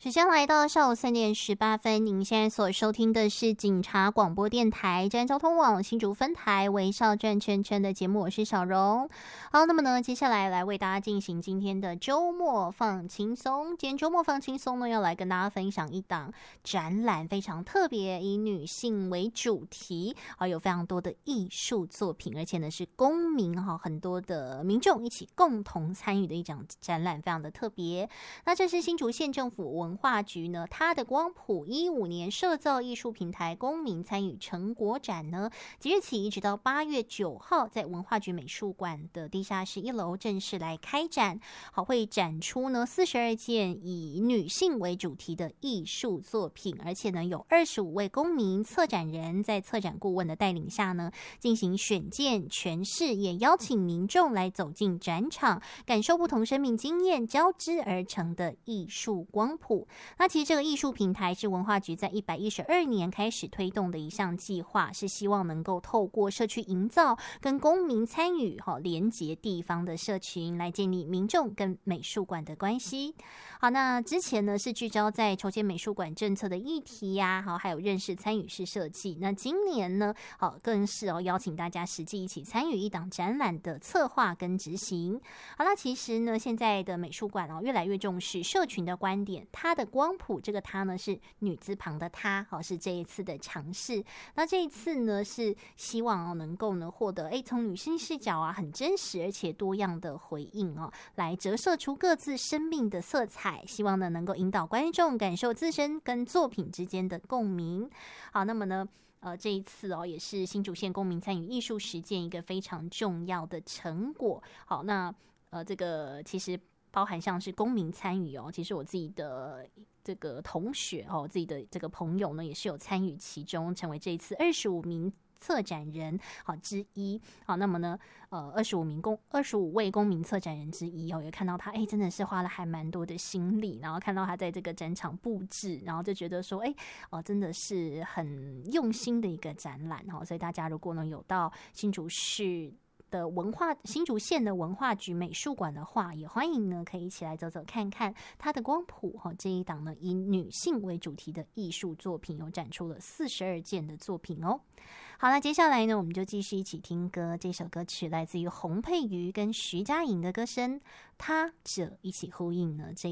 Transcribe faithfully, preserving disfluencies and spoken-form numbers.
时间来到下午三点十八分，您现在所收听的是警察广播电台站交通网新竹分台微笑转圈圈的节目，我是小荣。好，那么呢，接下来来为大家进行今天的周末放轻松。今天周末放轻松呢，要来跟大家分享一档展览，非常特别，以女性为主题，啊，有非常多的艺术作品，而且呢是公民哈，很多的民众一起共同参与的一场展览，非常的特别。那这是新竹县政府文化局呢，它的光谱一五年社造艺术平台公民参与成果展呢，即日起一直到八月九号，在文化局美术馆的地下室一楼正式来开展。好，会展出呢四十二件以女性为主题的艺术作品，而且呢有二十五位公民策展人在策展顾问的带领下呢，进行选件诠释，也邀请民众来走进展场，感受不同生命经验交织而成的艺术光谱。那其实这个艺术平台是文化局在一百一十二年开始推动的一项计划，是希望能够透过社区营造跟公民参与，好连结地方的社群，来建立民众跟美术馆的关系。好，那之前呢是聚焦在筹建美术馆政策的议题呀、啊，好还有认识参与式设计。那今年呢，好更是哦邀请大家实际一起参与一档展览的策划跟执行。好，那其实呢现在的美术馆哦越来越重视社群的观点，它的光谱这个它呢是女字旁的它，好是这一次的尝试。那这一次呢是希望哦能够呢获得哎从女性视角啊很真实而且多样的回应哦，来折射出各自生命的色彩，希望呢能够引导观众感受自身跟作品之间的共鸣。好，那么呢呃，这一次哦，也是新竹县公民参与艺术实践一个非常重要的成果。好，那呃，这个其实包含像是公民参与哦，其实我自己的这个同学哦，自己的这个朋友呢，也是有参与其中，成为这一次二十五名策展人好之一。好，那么呢，呃，二十五名公二十五位公民策展人之一哦，也看到他哎，真的是花了还蛮多的心力，然后看到他在这个展场布置，然后就觉得说，哎，哦，真的是很用心的一个展览哈。所以大家如果呢有到新竹市的文化新竹县的文化局美术馆的话，也欢迎呢可以一起来走走看看它的光谱哈。这一档呢以女性为主题的艺术作品，有展出了四十二件的作品哦。好了，接下来呢我们就继续一起听歌，这首歌曲来自于洪佩瑜跟徐佳莹的歌声，他这一起呼应呢这